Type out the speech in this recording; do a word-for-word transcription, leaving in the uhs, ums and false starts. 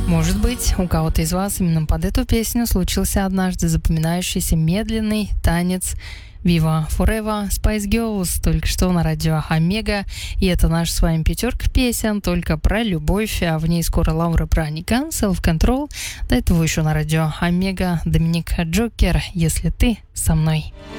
Может быть, у кого-то из вас именно под эту песню случился однажды запоминающийся медленный танец Viva Forever Spice Girls, только что на радио Омега. И это наша с вами пятерка песен только про любовь, а в ней скоро Лаура Браника, Self Control. До этого еще на радио Омега Доминик Джокер, «Если ты со мной».